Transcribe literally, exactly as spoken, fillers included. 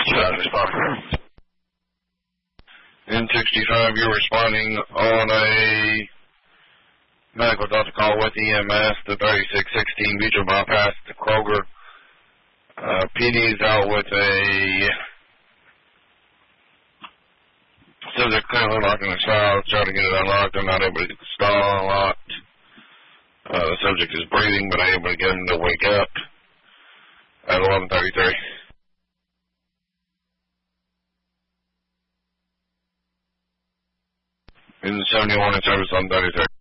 N sixty-five, you're responding on a medical Delta call with E M S, the thirty-six sixteen Beecher bypass to Kroger. Uh, P D's out with a says they're currently locking the stall, trying to get it unlocked. They're not able to get the stall unlocked. Uh, the subject is breathing, but unable to get him to wake up at eleven thirty-three. In the seventy-one in service on thirty-three.